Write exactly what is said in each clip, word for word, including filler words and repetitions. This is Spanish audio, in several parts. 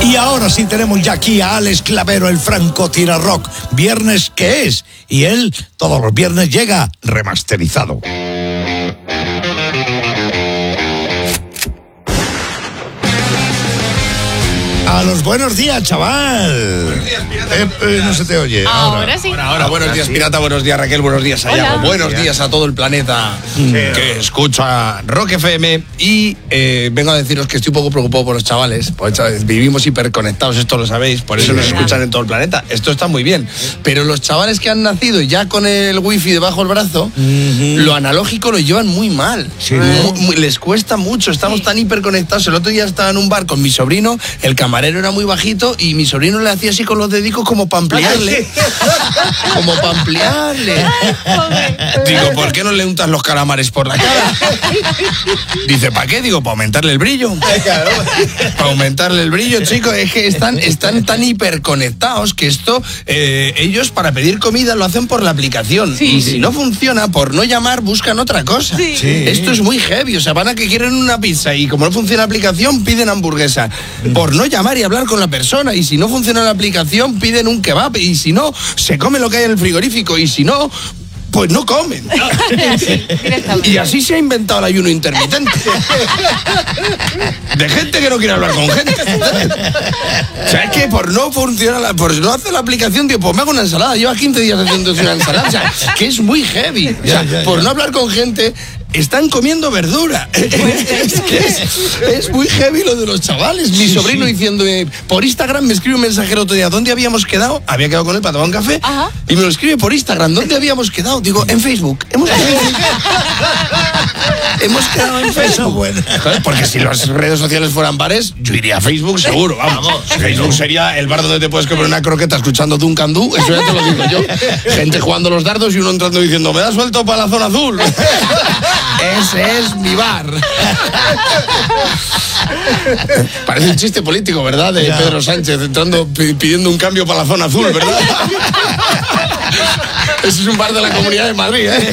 Y ahora sí tenemos ya aquí a Alex Clavero, el francotirador rock. Viernes que es, y él todos los viernes llega remasterizado. A los buenos días, chaval. Buenos días, pirata. Eh, eh, no se te oye. Ahora, Ahora sí. Ahora, ahora, buenos días, pirata, buenos días, Raquel, buenos días, Ayago, Hola. buenos días a todo el planeta que escucha Rock F M. Y eh, vengo a deciros que estoy un poco preocupado por los chavales, porque chavales, vivimos hiperconectados, esto lo sabéis, por eso nos escuchan en todo el planeta. Esto está muy bien, pero los chavales que han nacido ya con el wifi debajo del brazo, lo analógico lo llevan muy mal. Sí. Muy- muy- les cuesta mucho, estamos tan hiperconectados. El otro día estaba en un bar con mi sobrino, el camarero era muy bajito y mi sobrino le hacía así con los dedicos como para ampliarle. Como para ampliarle. Digo, ¿por qué no le untas los calamares por la cara? Dice, ¿para qué? Digo, para aumentarle el brillo. Para aumentarle el brillo, chicos. Es que están, están tan hiperconectados que esto, eh, ellos para pedir comida lo hacen por la aplicación. Sí. Y si no funciona, por no llamar, buscan otra cosa. Sí. Sí. Esto es muy heavy. O sea, van a que quieren una pizza y como no funciona la aplicación, piden hamburguesa. Por no llamar y hablar con la persona. Y si no funciona la aplicación, piden un kebab. Y si no, se come lo que hay en el frigorífico. Y si no, pues no comen. Sí, directamente. Y así se ha inventado el ayuno intermitente. De gente que no quiere hablar con gente. O sea, es que por no funcionar, la, por no hacer la aplicación, tío, pues me hago una ensalada. Lleva quince días haciendo una ensalada. O sea, que es muy heavy. O sea, Ya, ya, por ya. no hablar con gente, están comiendo verdura. Es que es, es muy heavy lo de los chavales. Mi Sí, sobrino sí. diciendo, eh, por Instagram me escribe un mensaje el otro día, ¿dónde habíamos quedado? Había quedado con él para tomar un café. Ajá. Y me lo escribe por Instagram, ¿dónde habíamos quedado? Digo, en Facebook. Hemos quedado en Facebook. Hemos quedado en Facebook. bueno. Joder, porque si las redes sociales fueran bares, yo iría a Facebook seguro, vamos. Facebook sería el bar donde te puedes comer una croqueta escuchando Duncan Du, eso ya te lo digo yo. Gente jugando los dardos y uno entrando diciendo, me da suelto para la zona azul. Ese es mi bar. Parece un chiste político, ¿verdad? De Ya. Pedro Sánchez entrando pi- pidiendo un cambio para la zona azul, ¿verdad? Ese es un bar de la Comunidad de Madrid, ¿eh?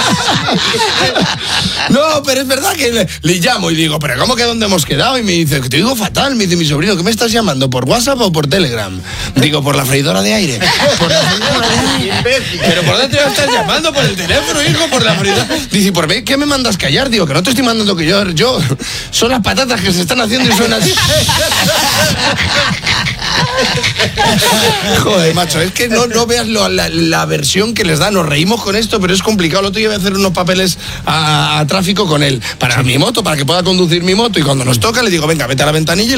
No, pero es verdad que le, le llamo y digo, ¿pero cómo que dónde hemos quedado? Y me dice, te digo fatal, me dice mi sobrino, ¿qué me estás llamando? ¿Por WhatsApp o por Telegram? Digo, por la freidora de aire. Por la freidora de aire. ¿Pero por dónde me estás llamando? ¿Por el teléfono, hijo? ¿Por la freidora? Dice, ¿por qué me mandas callar? Digo, que no te estoy mandando que yo, yo. Son las patatas que se están haciendo y suenan. Joder, macho, es que no, no veas lo- la, la versión que les da. Nos reímos con esto, pero es complicado. El otro día voy a hacer unos papeles a, a tráfico con él para mi moto, para que pueda conducir mi moto. Y cuando nos toca, le digo, venga, vete a la ventanilla y